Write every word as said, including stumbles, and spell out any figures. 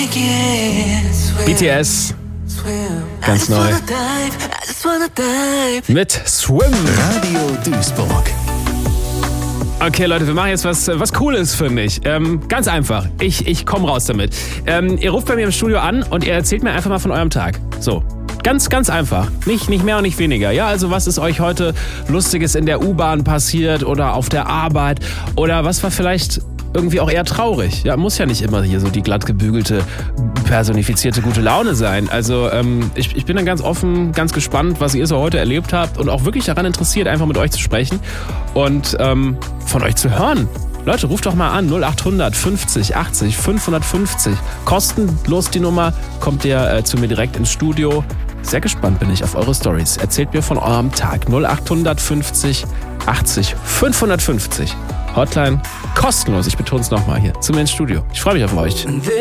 B T S, ganz neu. Mit Swim. Radio Duisburg. Okay, Leute, wir machen jetzt was, was Cooles für mich. Ähm, ganz einfach. Ich, ich komme raus damit. Ähm, ihr ruft bei mir im Studio an und ihr erzählt mir einfach mal von eurem Tag. So. Ganz, ganz einfach. Nicht, nicht mehr und nicht weniger. Ja, also was ist euch heute Lustiges in der U-Bahn passiert oder auf der Arbeit? Oder was war vielleicht irgendwie auch eher traurig? Ja, muss ja nicht immer hier so die glatt gebügelte, personifizierte gute Laune sein. Also ähm, ich, ich bin dann ganz offen, ganz gespannt, was ihr so heute erlebt habt und auch wirklich daran interessiert, einfach mit euch zu sprechen und ähm, von euch zu hören. Leute, ruft doch mal an, null acht hundert fünfzig achtzig fünfhundertfünfzig. Kostenlos die Nummer, kommt ihr äh, zu mir direkt ins Studio. Sehr gespannt bin ich auf eure Stories. Erzählt mir von eurem Tag. null acht fünfzig achtzig fünfhundertfünfzig. Hotline kostenlos, ich betone es nochmal hier, zu mir ins Studio. Ich freue mich auf euch.